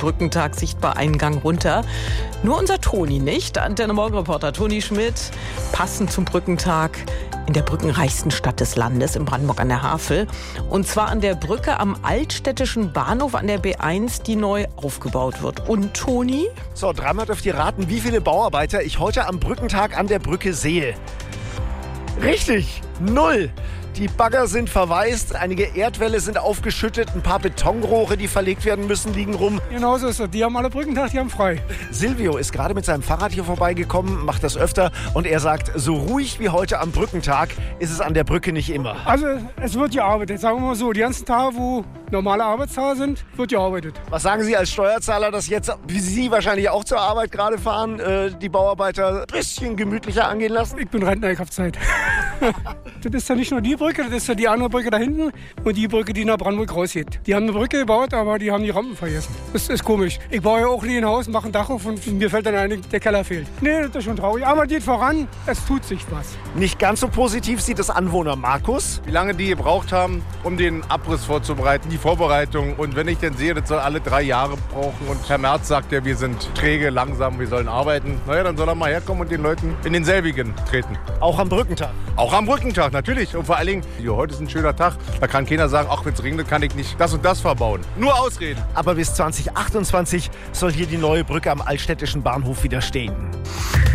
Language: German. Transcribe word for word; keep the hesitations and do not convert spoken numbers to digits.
Brückentag sichtbar einen Gang runter. Nur unser Toni nicht. Antenne Morgenreporter Toni Schmidt, passend zum Brückentag in der brückenreichsten Stadt des Landes, in Brandenburg an der Havel. Und zwar an der Brücke am Altstädtischen Bahnhof an der B eins, die neu aufgebaut wird. Und Toni? So, dreimal dürft ihr raten, wie viele Bauarbeiter ich heute am Brückentag an der Brücke sehe. Richtig, null. Die Bagger sind verwaist, einige Erdwälle sind aufgeschüttet, ein paar Betonrohre, die verlegt werden müssen, liegen rum. Genau so ist es. Die haben alle Brückentag, die haben frei. Silvio ist gerade mit seinem Fahrrad hier vorbeigekommen, macht das öfter und er sagt, so ruhig wie heute am Brückentag ist es an der Brücke nicht immer. Also es wird gearbeitet, sagen wir mal so. Die ganzen Tage, wo normale Arbeitstage sind, wird gearbeitet. Was sagen Sie als Steuerzahler, dass jetzt, wie Sie wahrscheinlich auch zur Arbeit gerade fahren, äh, die Bauarbeiter ein bisschen gemütlicher angehen lassen? Ich bin Rentner, ich hab Zeit. Das ist ja nicht nur die Brücke, das ist ja die andere Brücke da hinten und die Brücke, die nach Brandenburg rausgeht. Die haben eine Brücke gebaut, aber die haben die Rampen vergessen. Das ist komisch. Ich baue ja auch nie ein Haus, mache ein Dach auf und mir fällt dann ein, der Keller fehlt. Nee, das ist schon traurig. Aber geht voran, es tut sich was. Nicht ganz so positiv sieht es Anwohner Markus. Wie lange die gebraucht haben, um den Abriss vorzubereiten, die Vorbereitung. Und wenn ich dann sehe, das soll alle drei Jahre brauchen und Herr Merz sagt ja, wir sind träge, langsam, wir sollen arbeiten. Naja, dann soll er mal herkommen und den Leuten in den selbigen treten. Auch am Brückentag? Auch am Brückentag, natürlich. Und vor allen Dingen, jo, heute ist ein schöner Tag. Da kann keiner sagen, ach, wenn es regnet, kann ich nicht das und das verbauen. Nur Ausreden. Aber bis zwanzig achtundzwanzig soll hier die neue Brücke am Altstädtischen Bahnhof wieder stehen.